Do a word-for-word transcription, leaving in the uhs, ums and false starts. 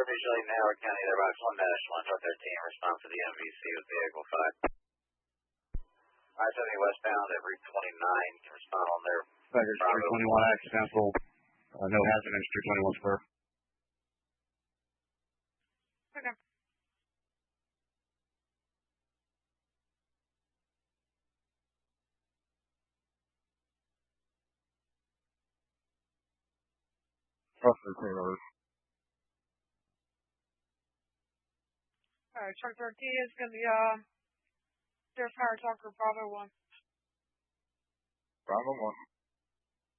visually in Howard County, they're Rox one dash one, Truck thirteen, respond to the M V C with vehicle five. I seventy westbound at Route twenty-nine, can respond on their... Tigers three twenty-one accidental, uh, no hazard in three twenty-one square. Okay. Roughly clear road. Alright, truck thirteen is going to be, uh, Sheriff Howard Tucker, Bravo one. Bravo one.